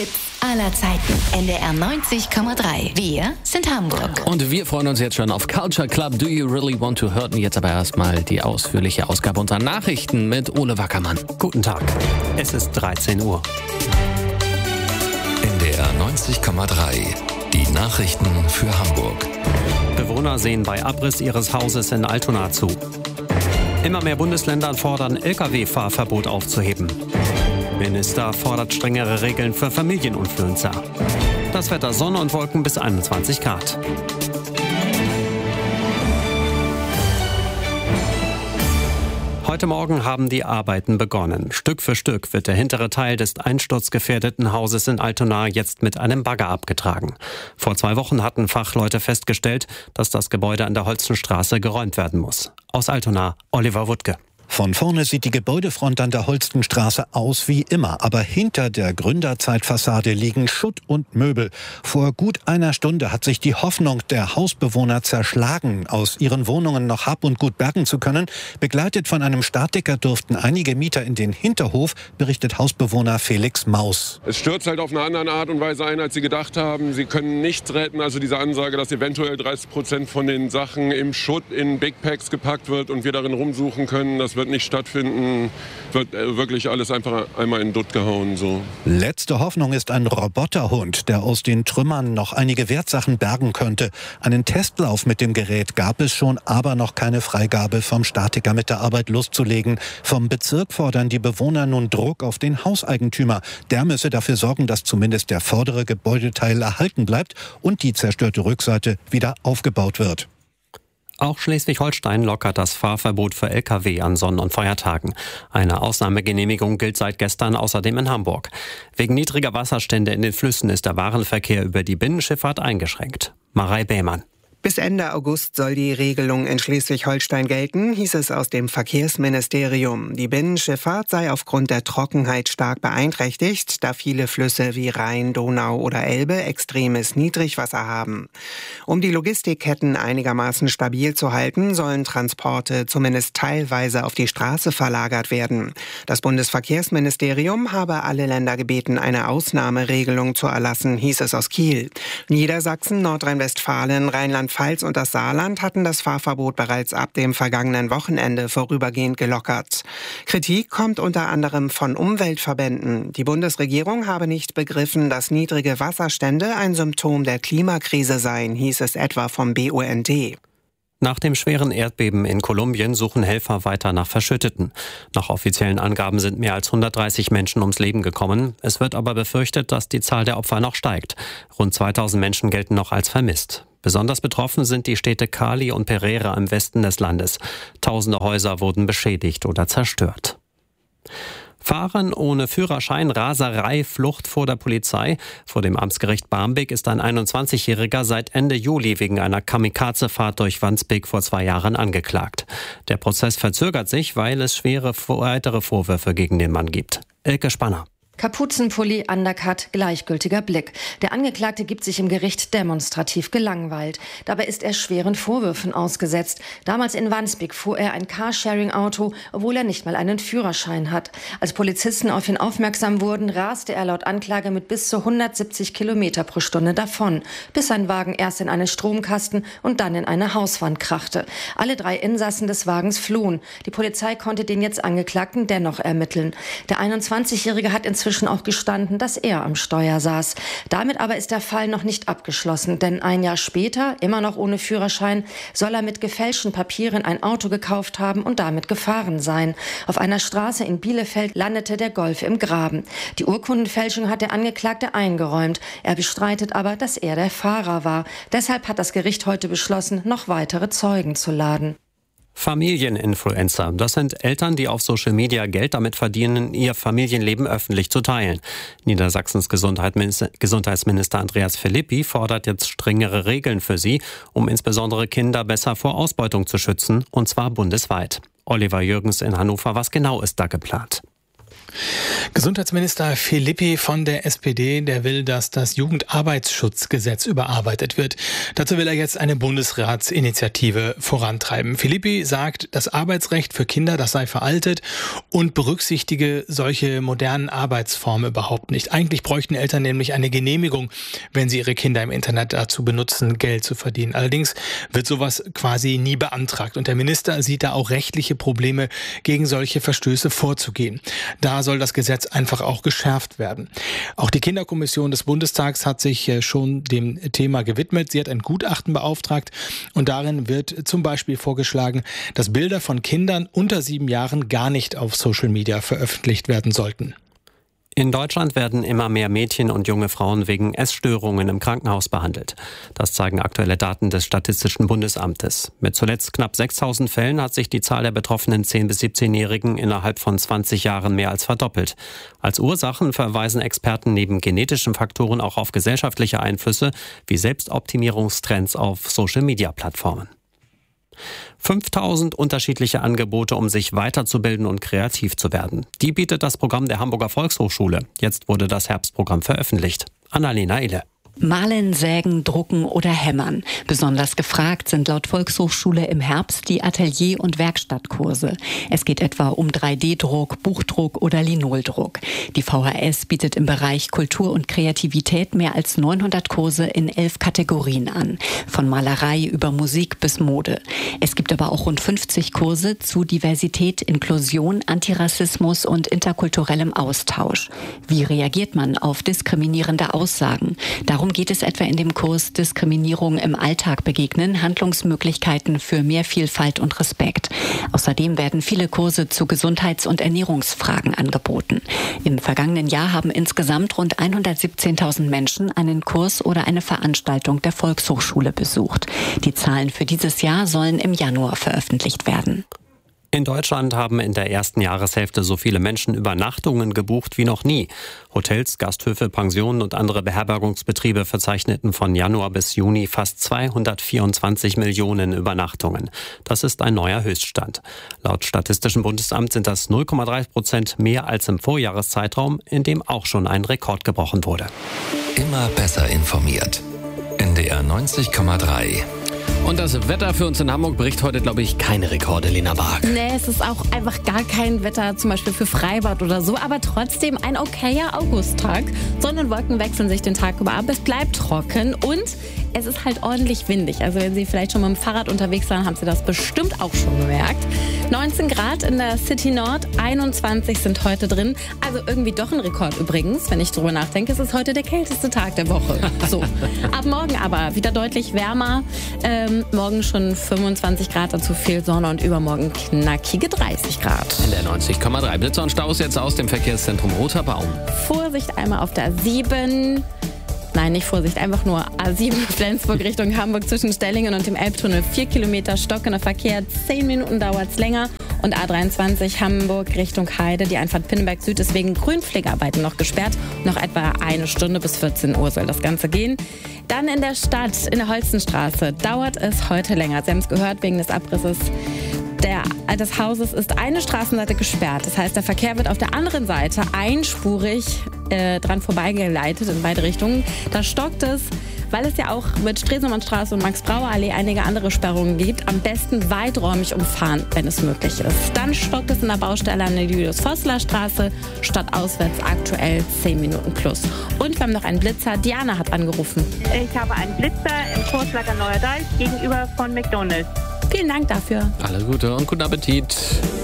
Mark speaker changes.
Speaker 1: Aller Zeiten. NDR 90,3. Wir sind Hamburg.
Speaker 2: Und wir freuen uns jetzt schon auf Culture Club. Do you really want to hurt me? Jetzt aber erstmal die ausführliche Ausgabe unserer Nachrichten mit Ole Wackermann.
Speaker 3: Guten Tag. Es ist 13 Uhr.
Speaker 4: NDR 90,3. Die Nachrichten für Hamburg.
Speaker 3: Bewohner sehen bei Abriss ihres Hauses in Altona zu. Immer mehr Bundesländer fordern, Lkw-Fahrverbot aufzuheben. Minister fordert strengere Regeln für Familieninfluencer. Das Wetter: Sonne und Wolken bis 21 Grad. Heute Morgen haben die Arbeiten begonnen. Stück für Stück wird der hintere Teil des einsturzgefährdeten Hauses in Altona jetzt mit einem Bagger abgetragen. Vor 2 Wochen hatten Fachleute festgestellt, dass das Gebäude an der Holstenstraße geräumt werden muss. Aus Altona, Oliver Wuttke.
Speaker 5: Von vorne sieht die Gebäudefront an der Holstenstraße aus wie immer, aber hinter der Gründerzeitfassade liegen Schutt und Möbel. Vor gut einer Stunde hat sich die Hoffnung der Hausbewohner zerschlagen, aus ihren Wohnungen noch Hab und Gut bergen zu können. Begleitet von einem Statiker durften einige Mieter in den Hinterhof, berichtet Hausbewohner Felix Maus.
Speaker 6: Es stürzt halt auf eine andere Art und Weise ein, als sie gedacht haben. Sie können nichts retten, also diese Ansage, dass eventuell 30% von den Sachen im Schutt in Big Packs gepackt wird und wir darin rumsuchen können, das wird nicht stattfinden, wird wirklich alles einfach einmal in Dutt gehauen. So.
Speaker 5: Letzte Hoffnung ist ein Roboterhund, der aus den Trümmern noch einige Wertsachen bergen könnte. Einen Testlauf mit dem Gerät gab es schon, aber noch keine Freigabe vom Statiker mit der Arbeit loszulegen. Vom Bezirk fordern die Bewohner nun Druck auf den Hauseigentümer. Der müsse dafür sorgen, dass zumindest der vordere Gebäudeteil erhalten bleibt und die zerstörte Rückseite wieder aufgebaut wird.
Speaker 3: Auch Schleswig-Holstein lockert das Fahrverbot für Lkw an Sonn- und Feiertagen. Eine Ausnahmegenehmigung gilt seit gestern außerdem in Hamburg. Wegen niedriger Wasserstände in den Flüssen ist der Warenverkehr über die Binnenschifffahrt eingeschränkt. Marei Bähmann.
Speaker 7: Bis Ende August soll die Regelung in Schleswig-Holstein gelten, hieß es aus dem Verkehrsministerium. Die Binnenschifffahrt sei aufgrund der Trockenheit stark beeinträchtigt, da viele Flüsse wie Rhein, Donau oder Elbe extremes Niedrigwasser haben. Um die Logistikketten einigermaßen stabil zu halten, sollen Transporte zumindest teilweise auf die Straße verlagert werden. Das Bundesverkehrsministerium habe alle Länder gebeten, eine Ausnahmeregelung zu erlassen, hieß es aus Kiel. Niedersachsen, Nordrhein-Westfalen, Rheinland-Pfalz und das Saarland hatten das Fahrverbot bereits ab dem vergangenen Wochenende vorübergehend gelockert. Kritik kommt unter anderem von Umweltverbänden. Die Bundesregierung habe nicht begriffen, dass niedrige Wasserstände ein Symptom der Klimakrise seien, hieß es etwa vom BUND.
Speaker 3: Nach dem schweren Erdbeben in Kolumbien suchen Helfer weiter nach Verschütteten. Nach offiziellen Angaben sind mehr als 130 Menschen ums Leben gekommen. Es wird aber befürchtet, dass die Zahl der Opfer noch steigt. Rund 2000 Menschen gelten noch als vermisst. Besonders betroffen sind die Städte Cali und Pereira im Westen des Landes. Tausende Häuser wurden beschädigt oder zerstört. Fahren ohne Führerschein, Raserei, Flucht vor der Polizei. Vor dem Amtsgericht Barmbek ist ein 21-Jähriger seit Ende Juli wegen einer Kamikaze-Fahrt durch Wandsbek vor 2 Jahren angeklagt. Der Prozess verzögert sich, weil es schwere weitere Vorwürfe gegen den Mann gibt. Elke Spanner.
Speaker 8: Kapuzenpulli, Undercut, gleichgültiger Blick. Der Angeklagte gibt sich im Gericht demonstrativ gelangweilt. Dabei ist er schweren Vorwürfen ausgesetzt. Damals in Wandsbek fuhr er ein Carsharing-Auto, obwohl er nicht mal einen Führerschein hat. Als Polizisten auf ihn aufmerksam wurden, raste er laut Anklage mit bis zu 170 Kilometer pro Stunde davon, bis sein Wagen erst in einen Stromkasten und dann in eine Hauswand krachte. Alle 3 Insassen des Wagens flohen. Die Polizei konnte den jetzt Angeklagten dennoch ermitteln. Der 21-Jährige hat inzwischen auch gestanden, dass er am Steuer saß. Damit aber ist der Fall noch nicht abgeschlossen, denn ein Jahr später, immer noch ohne Führerschein, soll er mit gefälschten Papieren ein Auto gekauft haben und damit gefahren sein. Auf einer Straße in Bielefeld landete der Golf im Graben. Die Urkundenfälschung hat der Angeklagte eingeräumt. Er bestreitet aber, dass er der Fahrer war. Deshalb hat das Gericht heute beschlossen, noch weitere Zeugen zu laden.
Speaker 3: Familieninfluencer. Das sind Eltern, die auf Social Media Geld damit verdienen, ihr Familienleben öffentlich zu teilen. Niedersachsens Gesundheitsminister Andreas Philippi fordert jetzt strengere Regeln für sie, um insbesondere Kinder besser vor Ausbeutung zu schützen, und zwar bundesweit. Oliver Jürgens in Hannover, was genau ist da geplant?
Speaker 9: Gesundheitsminister Filippi von der SPD, der will, dass das Jugendarbeitsschutzgesetz überarbeitet wird. Dazu will er jetzt eine Bundesratsinitiative vorantreiben. Filippi sagt, das Arbeitsrecht für Kinder, das sei veraltet und berücksichtige solche modernen Arbeitsformen überhaupt nicht. Eigentlich bräuchten Eltern nämlich eine Genehmigung, wenn sie ihre Kinder im Internet dazu benutzen, Geld zu verdienen. Allerdings wird sowas quasi nie beantragt und der Minister sieht da auch rechtliche Probleme, gegen solche Verstöße vorzugehen. Da soll das Gesetz einfach auch geschärft werden. Auch die Kinderkommission des Bundestags hat sich schon dem Thema gewidmet. Sie hat ein Gutachten beauftragt und darin wird zum Beispiel vorgeschlagen, dass Bilder von Kindern unter 7 Jahren gar nicht auf Social Media veröffentlicht werden sollten.
Speaker 3: In Deutschland werden immer mehr Mädchen und junge Frauen wegen Essstörungen im Krankenhaus behandelt. Das zeigen aktuelle Daten des Statistischen Bundesamtes. Mit zuletzt knapp 6.000 Fällen hat sich die Zahl der betroffenen 10- bis 17-Jährigen innerhalb von 20 Jahren mehr als verdoppelt. Als Ursachen verweisen Experten neben genetischen Faktoren auch auf gesellschaftliche Einflüsse wie Selbstoptimierungstrends auf Social-Media-Plattformen. 5.000 unterschiedliche Angebote, um sich weiterzubilden und kreativ zu werden. Die bietet das Programm der Hamburger Volkshochschule. Jetzt wurde das Herbstprogramm veröffentlicht. Annalena Ille.
Speaker 10: Malen, sägen, drucken oder hämmern. Besonders gefragt sind laut Volkshochschule im Herbst die Atelier- und Werkstattkurse. Es geht etwa um 3D-Druck, Buchdruck oder Linoldruck. Die VHS bietet im Bereich Kultur und Kreativität mehr als 900 Kurse in 11 Kategorien an. Von Malerei über Musik bis Mode. Es gibt aber auch rund 50 Kurse zu Diversität, Inklusion, Antirassismus und interkulturellem Austausch. Wie reagiert man auf diskriminierende Aussagen? Darum geht es etwa in dem Kurs Diskriminierung im Alltag begegnen, Handlungsmöglichkeiten für mehr Vielfalt und Respekt. Außerdem werden viele Kurse zu Gesundheits- und Ernährungsfragen angeboten. Im vergangenen Jahr haben insgesamt rund 117.000 Menschen einen Kurs oder eine Veranstaltung der Volkshochschule besucht. Die Zahlen für dieses Jahr sollen im Januar veröffentlicht werden.
Speaker 3: In Deutschland haben in der ersten Jahreshälfte so viele Menschen Übernachtungen gebucht wie noch nie. Hotels, Gasthöfe, Pensionen und andere Beherbergungsbetriebe verzeichneten von Januar bis Juni fast 224 Millionen Übernachtungen. Das ist ein neuer Höchststand. Laut Statistischem Bundesamt sind das 0,3% mehr als im Vorjahreszeitraum, in dem auch schon ein Rekord gebrochen wurde.
Speaker 4: Immer besser informiert. NDR 90,3.
Speaker 2: Und das Wetter für uns in Hamburg bricht heute, glaube ich, keine Rekorde, Lena Bark.
Speaker 11: Nee, es ist auch einfach gar kein Wetter, zum Beispiel für Freibad oder so, aber trotzdem ein okayer Augusttag. Sonne und Wolken wechseln sich den Tag über ab, es bleibt trocken und es ist halt ordentlich windig. Also wenn Sie vielleicht schon mit dem Fahrrad unterwegs waren, haben Sie das bestimmt auch schon gemerkt. 19 Grad in der City Nord, 21 sind heute drin. Also irgendwie doch ein Rekord übrigens, wenn ich drüber nachdenke. Es ist heute der kälteste Tag der Woche. So. Ab morgen aber wieder deutlich wärmer. Morgen schon 25 Grad, dazu viel Sonne und übermorgen knackige 30 Grad.
Speaker 2: In der 90,3. Blitzer und Staus jetzt aus dem Verkehrszentrum Roter Baum.
Speaker 11: Vorsicht einmal auf der A7. Nein, nicht Vorsicht, einfach nur A7 Flensburg Richtung Hamburg zwischen Stellingen und dem Elbtunnel. 4 Kilometer stockender Verkehr, 10 Minuten dauert es länger. Und A23 Hamburg Richtung Heide, die Einfahrt Pinneberg Süd ist wegen Grünpflegearbeiten noch gesperrt. Noch etwa eine Stunde bis 14 Uhr soll das Ganze gehen. Dann in der Stadt, in der Holstenstraße, dauert es heute länger. Sie haben es gehört, wegen des Abrisses des Hauses ist eine Straßenseite gesperrt. Das heißt, der Verkehr wird auf der anderen Seite einspurig dran vorbeigeleitet in beide Richtungen. Da stockt es, weil es ja auch mit Stresemannstraße und Max-Brauer-Allee einige andere Sperrungen gibt. Am besten weiträumig umfahren, wenn es möglich ist. Dann stockt es in der Baustelle an der Julius-Vossler-Straße, stadtauswärts aktuell 10 Minuten plus. Und wir haben noch einen Blitzer. Diana hat angerufen.
Speaker 12: Ich habe einen Blitzer im Vorschlager Neuer Deich gegenüber von McDonald's.
Speaker 11: Vielen Dank dafür.
Speaker 2: Alles Gute und guten Appetit.